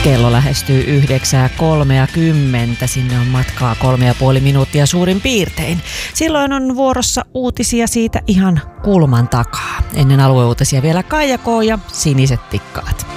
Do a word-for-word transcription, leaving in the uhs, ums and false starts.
Kello lähestyy yhdeksää kolmekymmentä. Sinne on matkaa kolme ja puoli minuuttia suurin piirtein. Silloin on vuorossa uutisia siitä ihan kulman takaa. Ennen alueuutisia vielä Kaija K. ja Siniset tikkaat.